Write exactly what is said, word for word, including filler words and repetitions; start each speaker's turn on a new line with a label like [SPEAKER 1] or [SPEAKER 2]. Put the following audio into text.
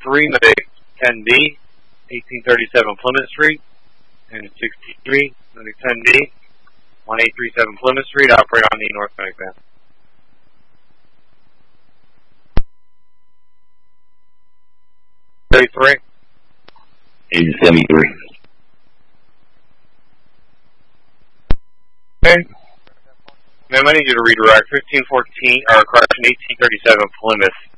[SPEAKER 1] three, Medic ten B, eighteen thirty-seven Plymouth Street, and sixty-three, Medic ten B, eighteen thirty-seven Plymouth Street, operate on the North Medic band. thirty-three.
[SPEAKER 2] eight seventy-three.
[SPEAKER 1] Okay. Ma'am, I need you to redirect fifteen fourteen, or correction, eighteen thirty-seven Plymouth